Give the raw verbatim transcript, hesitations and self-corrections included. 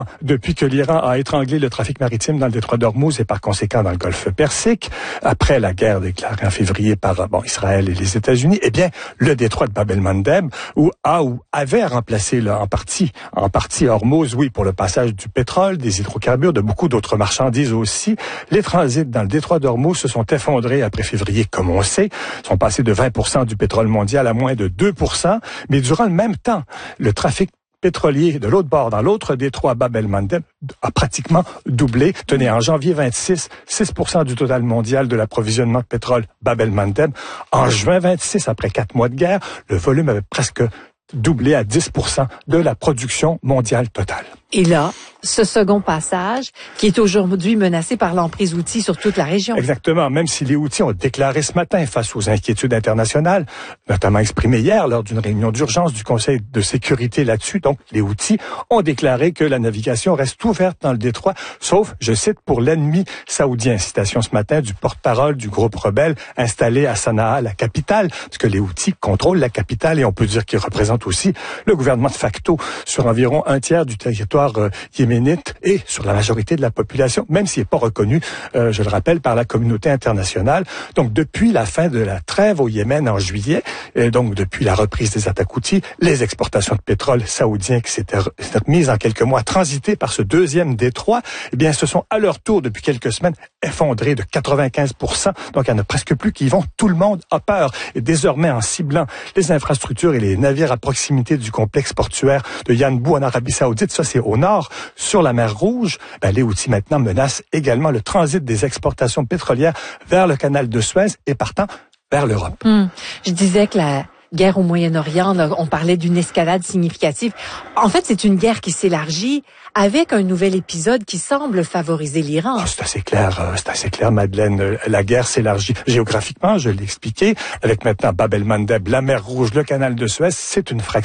depuis que l'Iran a étranglé le trafic maritime dans le détroit d'Ormuz et par conséquent dans le golfe Persique, après la guerre déclarée en février par bon, Israël et les États-Unis, eh bien, le détroit de Bab el-Mandeb, où a ou avait remplacé là, en partie, en partie Ormuz, oui, pour le passage du pétrole, des hydrocarbures, de beaucoup d'autres marchandises aussi. Les transits dans le détroit d'Ormuz se sont effondrés après février, comme on sait, sont passés de vingt pour cent du pétrole mondial à moins de deux pour cent, mais durant le même temps, le trafic pétrolier de l'autre bord, dans l'autre détroit Bab el-Mandeb, a pratiquement doublé. Tenez, en janvier vingt-six, six pour cent du total mondial de l'approvisionnement de pétrole Bab el-Mandeb. En juin vingt-six, après quatre mois de guerre, le volume avait presque doublé à dix pour cent de la production mondiale totale. Et là, ce second passage, qui est aujourd'hui menacé par l'emprise Houthi sur toute la région. Exactement. Même si les Houthis ont déclaré ce matin face aux inquiétudes internationales, notamment exprimées hier lors d'une réunion d'urgence du Conseil de sécurité là-dessus, donc les Houthis ont déclaré que la navigation reste ouverte dans le détroit, sauf, je cite, pour l'ennemi saoudien. Citation ce matin du porte-parole du groupe rebelle installé à Sanaa, la capitale, parce que les Houthis contrôlent la capitale et on peut dire qu'ils représentent aussi le gouvernement de facto sur environ un tiers du territoire Euh, yéménite et sur la majorité de la population, même s'il n'est pas reconnu, euh, je le rappelle, par la communauté internationale. Donc, depuis la fin de la trêve au Yémen en juillet, et donc depuis la reprise des attaques Houthis, les exportations de pétrole saoudien qui s'étaient mises en quelques mois à transiter par ce deuxième détroit, eh bien, se sont à leur tour, depuis quelques semaines, effondrées de quatre-vingt-quinze pour cent. Donc, il n'y en a presque plus qui y vont. Tout le monde a peur. Et désormais, en ciblant les infrastructures et les navires à proximité du complexe portuaire de Yanbu en Arabie Saoudite, ça, c'est au nord, sur la mer Rouge, ben, les Houthis maintenant menacent également le transit des exportations pétrolières vers le canal de Suez et partant vers l'Europe. Hum. Je disais que la guerre au Moyen-Orient, là, on parlait d'une escalade significative. En fait, c'est une guerre qui s'élargit avec un nouvel épisode qui semble favoriser l'Iran. Oh, c'est assez clair, euh, c'est assez clair, Madeleine. La guerre s'élargit géographiquement, je l'ai expliqué, avec maintenant Bab el-Mandeb, la mer Rouge, le canal de Suez, c'est une fraction